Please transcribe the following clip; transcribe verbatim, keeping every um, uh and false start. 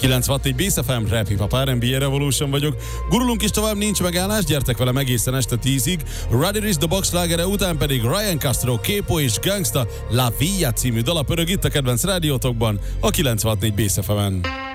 kilencvennégy Bész ef em, Rap Hip Hop er and bé Revolution vagyok. Gurulunk is tovább, nincs megállás, gyertek velem egészen este tízig. Roddy Ricch The Box slágere után pedig Ryan Castro, Képo és Gangsta La Villa című dala pörög itt a kedvenc rádiótokban, a kilencvennégy Bész ef emen.